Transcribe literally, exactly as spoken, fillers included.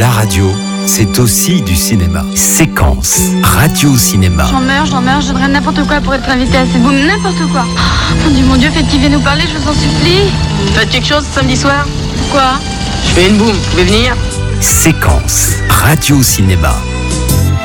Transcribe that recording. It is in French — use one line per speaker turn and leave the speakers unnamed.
La radio, c'est aussi du cinéma. Séquence, radio-cinéma.
J'en meurs, j'en meurs, je donnerais n'importe quoi pour être invité à ces booms, n'importe quoi. Oh, mon Dieu, mon Dieu, faites qu'il vienne nous parler, je vous en supplie.
Faites quelque chose samedi soir?
Quoi?
Je fais une boum, vous pouvez venir?
Séquence, radio-cinéma.